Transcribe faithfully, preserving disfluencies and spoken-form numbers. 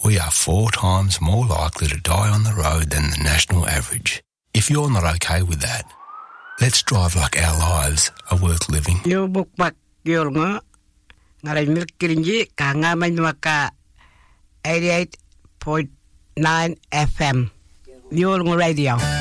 we are four times more likely to die on the road than the national average. If you're not okay with that, let's drive like our lives are worth living. Yo bukbak yornga ngaray milkirinji kanga manwaka eighty-eight point nine F M. Yornga Radio.